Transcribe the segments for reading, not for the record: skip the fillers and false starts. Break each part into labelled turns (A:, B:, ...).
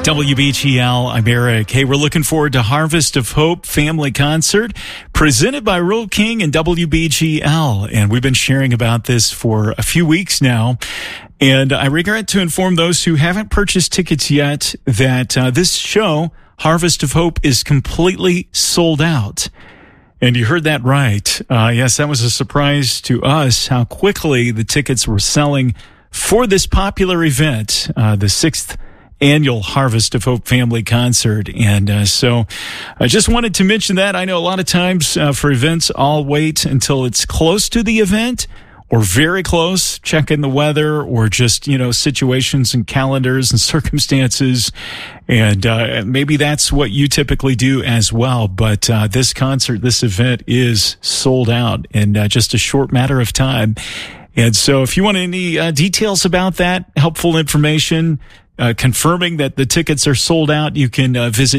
A: WBGL, I'm Eric. Hey, we're looking forward to Harvest of Hope Family Concert presented by Rural King and WBGL. And we've been sharing about this for a few weeks now. And I regret to inform those who haven't purchased tickets yet that this show, Harvest of Hope, is completely sold out. And you heard that right. Yes, that was a surprise to us how quickly the tickets were selling for this popular event, the 6th annual Harvest of Hope Family Concert. And so I just wanted to mention that. I know a lot of times for events, I'll wait until it's close to the event or very close, checking the weather or just, situations and calendars and circumstances. And maybe that's what you typically do as well. But this concert, this event is sold out in just a short matter of time. And so if you want any details about that, helpful information, confirming that the tickets are sold out, you can visit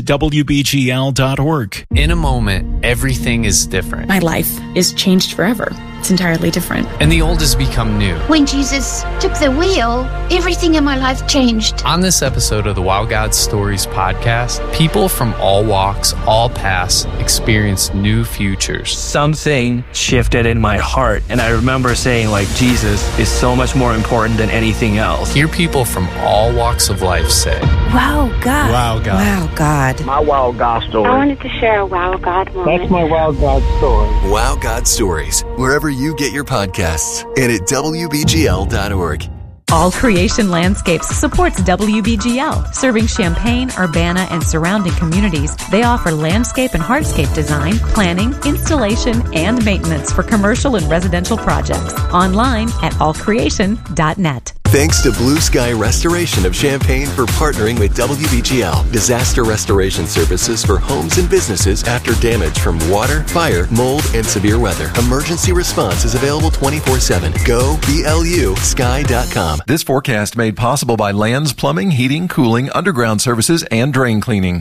A: WBGL.org.
B: In a moment, everything is different.
C: My life is changed forever. It's entirely different.
B: And the old has become new.
D: When Jesus took the wheel, everything in my life changed.
B: On this episode of the Wow God Stories podcast, people from all walks, all paths, experience new futures.
E: Something shifted in my heart, and I remember saying, Jesus is so much more important than anything else.
B: Hear people from all walks of life say,
F: Wow God.
G: Wow God.
F: Wow God.
H: My Wow God story.
I: I wanted to share a Wow God moment.
H: That's my Wow God story.
J: Wow God Stories, wherever you get your podcasts, and at WBGL.org.
K: All Creation Landscapes supports WBGL, serving Champaign, Urbana, and surrounding communities. They offer landscape and hardscape design, planning, installation, and maintenance for commercial and residential projects. Online at allcreation.net.
J: Thanks to Blue Sky Restoration of Champaign for partnering with WBGL. Disaster restoration services for homes and businesses after damage from water, fire, mold, and severe weather. Emergency response is available 24/7. Go BLUSky.com.
L: This forecast made possible by Lands Plumbing, Heating, Cooling, Underground Services, and Drain Cleaning.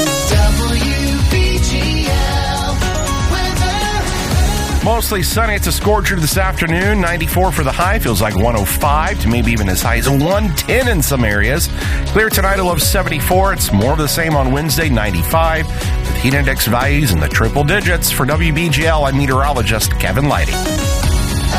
G: Mostly sunny. It's a scorcher this afternoon. 94 for the high. Feels like 105 to maybe even as high as 110 in some areas. Clear tonight, a low of 74. It's more of the same on Wednesday, 95. With heat index values in the triple digits. For WBGL, I'm meteorologist Kevin Leidy.